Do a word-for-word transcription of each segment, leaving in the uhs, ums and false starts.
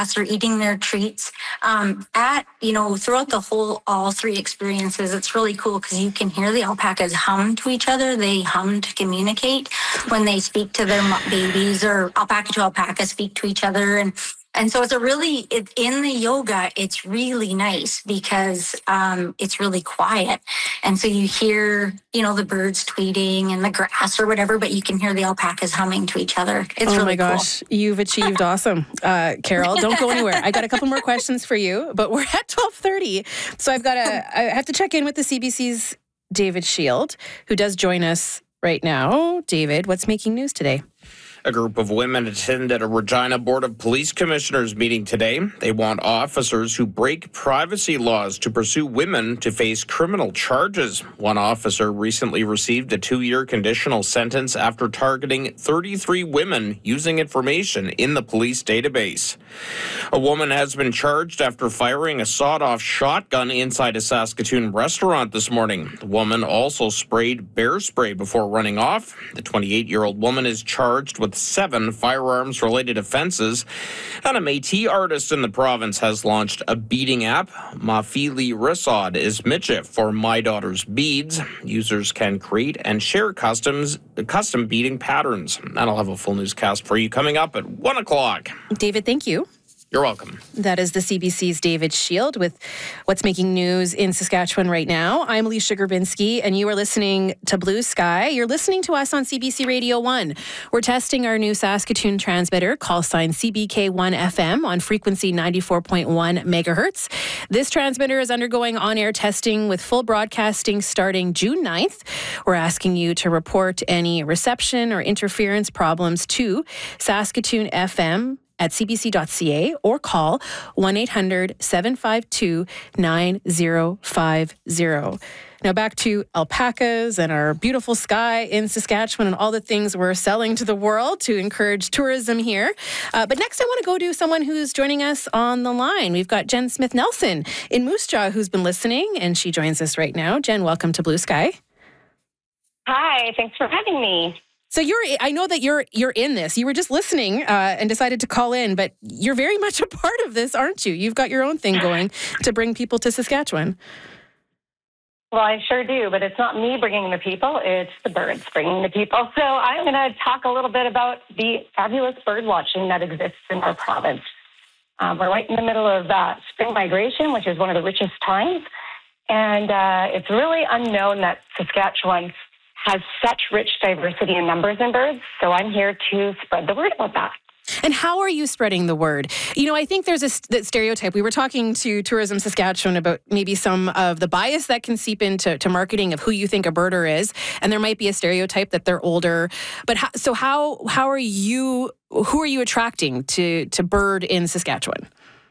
grass or eating their treats. Um, at, you know, throughout the whole, all three experiences, it's really cool because you can hear the alpacas hum to each other. They hum to communicate when they speak to their babies, or alpaca to alpaca speak to each other. And And so it's a really, it, in the yoga, it's really nice because um, it's really quiet. And so you hear, you know, the birds tweeting and the grass or whatever, but you can hear the alpacas humming to each other. It's oh really my gosh, cool. You've achieved awesome. Uh, Carol, don't go anywhere. I got a couple more questions for you, but we're at twelve thirty. So I've got to, I have to check in with the C B C's David Shield, who does join us right now. David, what's making news today? A group of women attended a Regina Board of Police Commissioners meeting today. They want officers who break privacy laws to pursue women to face criminal charges. One officer recently received a two-year conditional sentence after targeting thirty-three women using information in the police database. A woman has been charged after firing a sawed-off shotgun inside a Saskatoon restaurant this morning. The woman also sprayed bear spray before running off. The twenty-eight-year-old woman is charged with seven firearms-related offenses. And a Métis artist in the province has launched a beading app. Mafili Risod is Mitchif for My Daughter's Beads. Users can create and share customs, custom beading patterns. And I'll have a full newscast for you coming up at one o'clock. David, thank you. You're welcome. That is the C B C's David Shield with what's making news in Saskatchewan right now. I'm Alicia Grabinski, and you are listening to Blue Sky. You're listening to us on C B C Radio one. We're testing our new Saskatoon transmitter, call sign C B K one F M, on frequency ninety-four point one megahertz. This transmitter is undergoing on-air testing with full broadcasting starting June ninth. We're asking you to report any reception or interference problems to Saskatoon F M at c b c dot c a or call one eight hundred seven five two nine zero five zero. Now back to alpacas and our beautiful sky in Saskatchewan and all the things we're selling to the world to encourage tourism here. Uh, but next I want to go to someone who's joining us on the line. We've got Jen Smith-Nelson in Moose Jaw who's been listening, and she joins us right now. Jen, welcome to Blue Sky. Hi, thanks for having me. So you're, I know that you're you're in this. You were just listening uh, and decided to call in, but you're very much a part of this, aren't you? You've got your own thing going to bring people to Saskatchewan. Well, I sure do, but it's not me bringing the people, it's the birds bringing the people. So I'm going to talk a little bit about the fabulous bird watching that exists in our province. Um, we're right in the middle of uh, spring migration, which is one of the richest times, and uh, it's really unknown that Saskatchewan has such rich diversity in numbers in birds, so I'm here to spread the word about that. And how are you spreading the word? You know, I think there's a st- stereotype. We were talking to Tourism Saskatchewan about maybe some of the bias that can seep into to marketing of who you think a birder is, and there might be a stereotype that they're older. But how, so how how are you? Who are you attracting to to bird in Saskatchewan?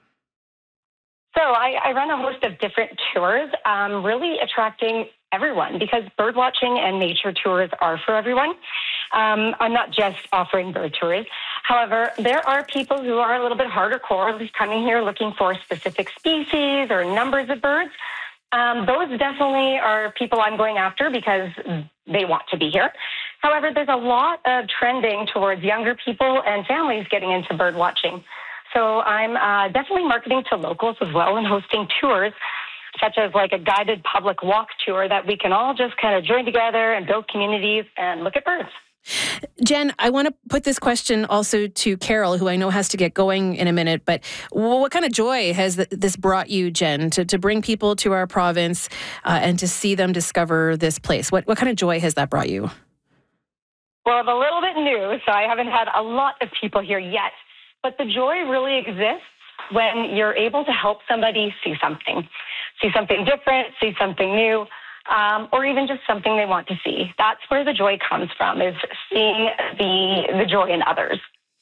So I, I run a host of different tours, um, really attracting everyone, because bird watching and nature tours are for everyone. Um, I'm not just offering bird tours. However, there are people who are a little bit harder core, who's coming here looking for specific species or numbers of birds. Um, those definitely are people I'm going after because they want to be here. However, there's a lot of trending towards younger people and families getting into bird watching. So I'm uh, definitely marketing to locals as well and hosting tours, such as like a guided public walk tour that we can all just kind of join together and build communities and look at birds. Jen, I want to put this question also to Carol, who I know has to get going in a minute, but what kind of joy has this brought you, Jen, to, to bring people to our province uh, and to see them discover this place? What, what kind of joy has that brought you? Well, I'm a little bit new, so I haven't had a lot of people here yet, but the joy really exists when you're able to help somebody see something, see something different, see something new, um, or even just something they want to see. That's where the joy comes from, is seeing the the joy in others.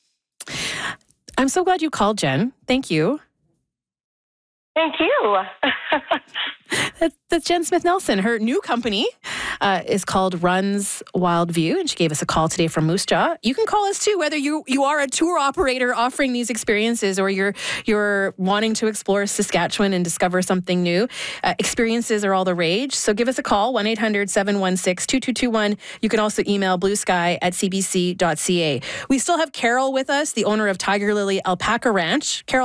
I'm so glad you called, Jen. Thank you. Thank you. That's, that's Jen Smith-Nelson. Her new company uh, is called Runs Wild View, and she gave us a call today from Moose Jaw. You can call us too, whether you, you are a tour operator offering these experiences or you're you're wanting to explore Saskatchewan and discover something new. Uh, experiences are all the rage, so give us a call, one eight hundred seven one six two two two one. You can also email bluesky at c b c dot c a. We still have Carol with us, the owner of Tiger Lily Alpaca Ranch. Carol,